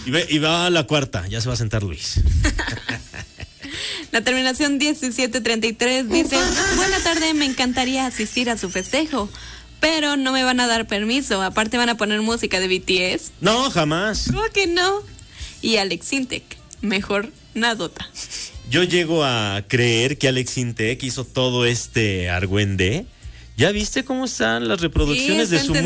Y va a la cuarta, ya se va a sentar Luis. La terminación 1733 dice: buena tarde, me encantaría asistir a su festejo, pero no me van a dar permiso. Aparte van a poner música de BTS. No, jamás. ¿Cómo que no? Y Alex Intec, mejor nadota. Yo llego a creer que Alex Intec hizo todo este argüende. ¿Ya viste cómo están las reproducciones Sí, de su